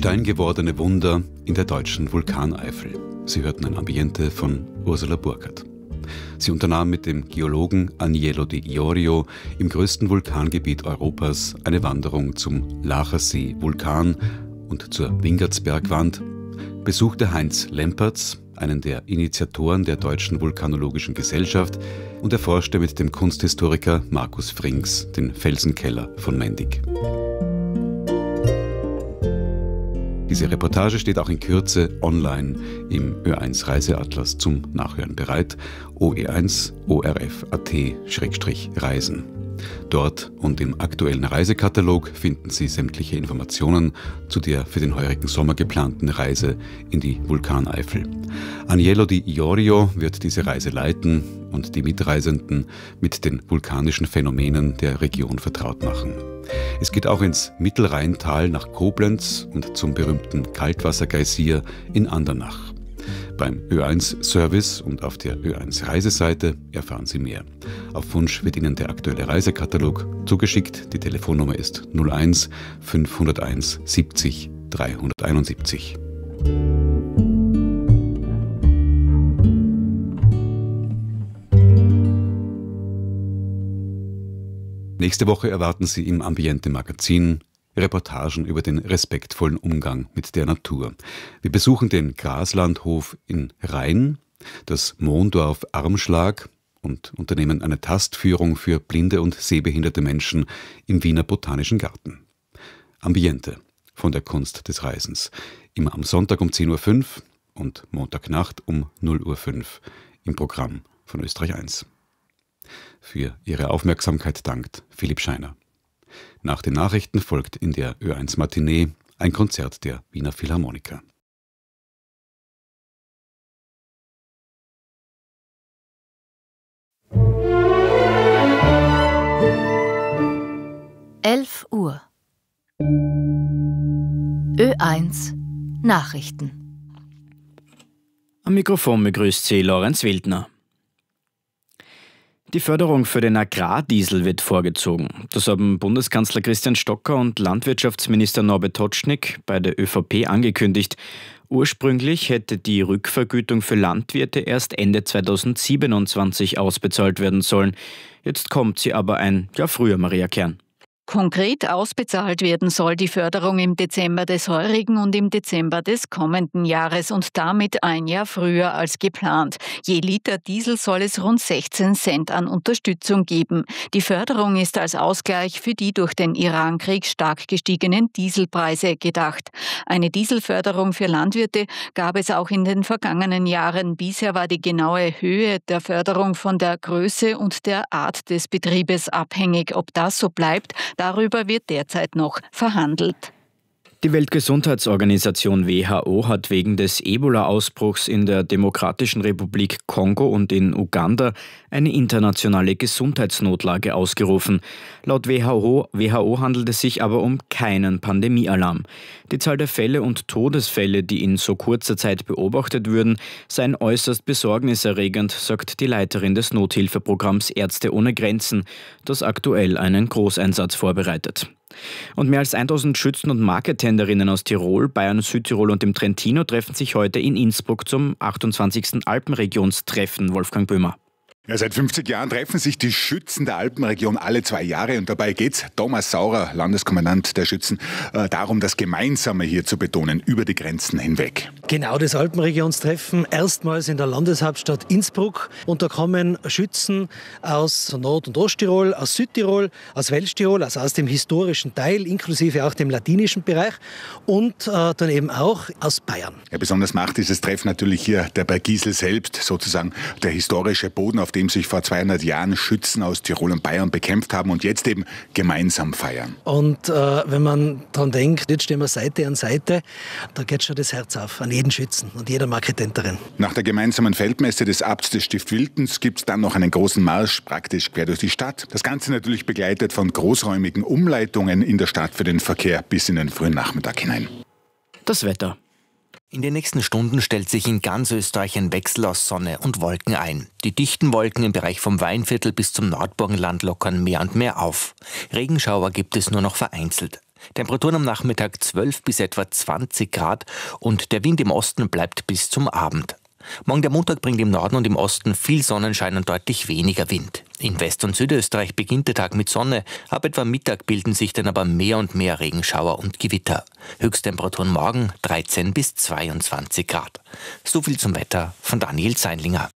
Gestein gewordene Wunder in der deutschen Vulkaneifel. Sie hörten ein Ambiente von Ursula Burkhardt. Sie unternahm mit dem Geologen Agnello Di Iorio im größten Vulkangebiet Europas eine Wanderung zum Lachersee-Vulkan und zur Wingertsbergwand, besuchte Heinz Lempertz, einen der Initiatoren der Deutschen Vulkanologischen Gesellschaft, und erforschte mit dem Kunsthistoriker Markus Frings den Felsenkeller von Mendig. Diese Reportage steht auch in Kürze online im Ö1 Reiseatlas zum Nachhören bereit, OE1 ORF.at/Reisen. Dort und im aktuellen Reisekatalog finden Sie sämtliche Informationen zu der für den heurigen Sommer geplanten Reise in die Vulkaneifel. Agnello Di Iorio wird diese Reise leiten und die Mitreisenden mit den vulkanischen Phänomenen der Region vertraut machen. Es geht auch ins Mittelrheintal nach Koblenz und zum berühmten Kaltwassergeysir in Andernach. Beim Ö1-Service und auf der Ö1-Reiseseite erfahren Sie mehr. Auf Wunsch wird Ihnen der aktuelle Reisekatalog zugeschickt. Die Telefonnummer ist 01 501 70 371. Nächste Woche erwarten Sie im Ambiente-Magazin Reportagen über den respektvollen Umgang mit der Natur. Wir besuchen den Graslandhof in Rhein, das Mondorf Armschlag und unternehmen eine Tastführung für blinde und sehbehinderte Menschen im Wiener Botanischen Garten. Ambiente von der Kunst des Reisens. Immer am Sonntag um 10.05 Uhr und Montagnacht um 0.05 Uhr im Programm von Österreich 1. Für Ihre Aufmerksamkeit dankt Philipp Scheiner. Nach den Nachrichten folgt in der Ö1 Matinee ein Konzert der Wiener Philharmoniker. Uhr. Ö1 Nachrichten. Am Mikrofon begrüßt Sie Lorenz Wildner. Die Förderung für den Agrardiesel wird vorgezogen. Das haben Bundeskanzler Christian Stocker und Landwirtschaftsminister Norbert Totschnig bei der ÖVP angekündigt. Ursprünglich hätte die Rückvergütung für Landwirte erst Ende 2027 ausbezahlt werden sollen. Jetzt kommt sie aber ein Jahr früher, Maria Kern. Konkret ausbezahlt werden soll die Förderung im Dezember des heurigen und im Dezember des kommenden Jahres und damit ein Jahr früher als geplant. Je Liter Diesel soll es rund 16 Cent an Unterstützung geben. Die Förderung ist als Ausgleich für die durch den Irankrieg stark gestiegenen Dieselpreise gedacht. Eine Dieselförderung für Landwirte gab es auch in den vergangenen Jahren. Bisher war die genaue Höhe der Förderung von der Größe und der Art des Betriebes abhängig. Ob das so bleibt, darüber wird derzeit noch verhandelt. Die Weltgesundheitsorganisation WHO hat wegen des Ebola-Ausbruchs in der Demokratischen Republik Kongo und in Uganda eine internationale Gesundheitsnotlage ausgerufen. Laut WHO handelt es sich aber um keinen Pandemiealarm. Die Zahl der Fälle und Todesfälle, die in so kurzer Zeit beobachtet würden, seien äußerst besorgniserregend, sagt die Leiterin des Nothilfeprogramms Ärzte ohne Grenzen, das aktuell einen Großeinsatz vorbereitet. Und mehr als 1000 Schützen- und Markettenderinnen aus Tirol, Bayern, Südtirol und dem Trentino treffen sich heute in Innsbruck zum 28. Alpenregionstreffen. Wolfgang Böhmer. Ja, seit 50 Jahren treffen sich die Schützen der Alpenregion alle 2 Jahre und dabei geht's, Thomas Saurer, Landeskommandant der Schützen, darum, das Gemeinsame hier zu betonen, über die Grenzen hinweg. Genau, das Alpenregionstreffen erstmals in der Landeshauptstadt Innsbruck und da kommen Schützen aus Nord- und Osttirol, aus Südtirol, aus Welschtirol, also aus dem historischen Teil, inklusive auch dem latinischen Bereich und dann eben auch aus Bayern. Ja, besonders macht dieses Treffen natürlich hier der Bergisel selbst, sozusagen der historische Boden, auf dem sich vor 200 Jahren Schützen aus Tirol und Bayern bekämpft haben und jetzt eben gemeinsam feiern. Und wenn man daran denkt, jetzt stehen wir Seite an Seite, da geht schon das Herz auf an jeden Schützen und jeder Marketenterin. Nach der gemeinsamen Feldmesse des Abts des Stift Wiltens gibt es dann noch einen großen Marsch, praktisch quer durch die Stadt. Das Ganze natürlich begleitet von großräumigen Umleitungen in der Stadt für den Verkehr bis in den frühen Nachmittag hinein. Das Wetter. In den nächsten Stunden stellt sich in ganz Österreich ein Wechsel aus Sonne und Wolken ein. Die dichten Wolken im Bereich vom Weinviertel bis zum Nordburgenland lockern mehr und mehr auf. Regenschauer gibt es nur noch vereinzelt. Temperaturen am Nachmittag 12 bis etwa 20 Grad und der Wind im Osten bleibt bis zum Abend. Morgen der Montag bringt im Norden und im Osten viel Sonnenschein und deutlich weniger Wind. In West- und Südösterreich beginnt der Tag mit Sonne. Ab etwa Mittag bilden sich dann aber mehr und mehr Regenschauer und Gewitter. Höchsttemperaturen morgen 13 bis 22 Grad. So viel zum Wetter von Daniel Zeinlinger.